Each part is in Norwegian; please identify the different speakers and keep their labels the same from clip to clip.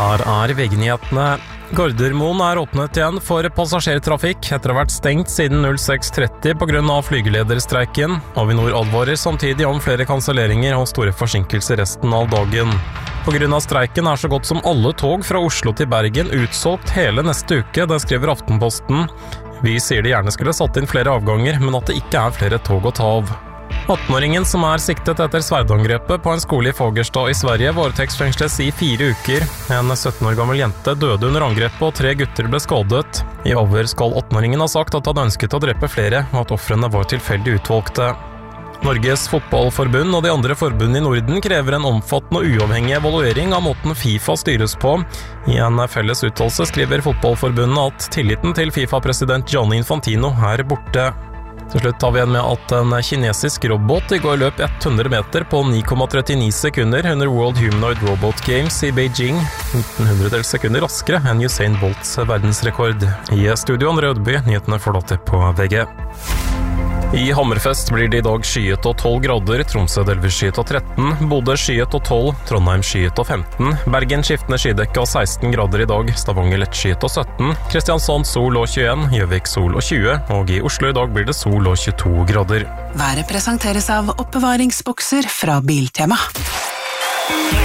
Speaker 1: Her VG-nyhetene. Gardermoen åpnet igjen for passasjertrafikk etter å ha vært stengt siden 06.30 på grunn av flygelederstreiken. Avinor advarer samtidig om flere kanselleringer og store forsinkelser resten av dagen. På grunn av streiken så godt som alle tog fra Oslo til Bergen utsolgt hele neste uke, det skriver Aftenposten. Vi sier de gjerne skulle satt inn flere avganger, men at det ikke flere tog å ta av. 18-åringen som siktet etter sverdangrepet på en skole i Fagerstad i Sverige varetektsfengsles i 4 uker. En 17 år gammel jente døde under angrepet og 3 gutter ble skadet. I avhør skal 18-åringen ha sagt at han ønsket å drepe flere, og at ofrene var tilfeldig utvalgte. Norges fotballforbund og de andre forbundene i Norden krever en omfattende og uavhengig evaluering av måten FIFA styres på. I en felles uttalelse skriver fotballforbundet at tilliten til FIFA-president Gianni Infantino borte. Til slutt tar vi igjen med at en kinesisk robot i går løp 100 meter på 9,39 sekunder under World Humanoid Robot Games i Beijing, 1900 sekunder raskere enn Usain Bolts verdensrekord. I studio André Ødeby, nyhetene forlater på VG. I Hammerfest blir det i dag skyet og 12 grader, Tromsø delvis skyet og 13, Bodø skyet og 12, Trondheim skyet og 15, Bergen skiftende skydekke og 16 grader i dag, Stavanger lett skyet og 17, Kristiansand sol og 21, Gjøvik sol og 20, og i Oslo i dag blir det sol og 22 grader.
Speaker 2: Været presenteres av oppbevaringsbokser fra Biltema.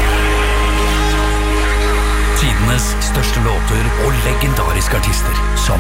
Speaker 3: Tidenes største låter og legendariske artister som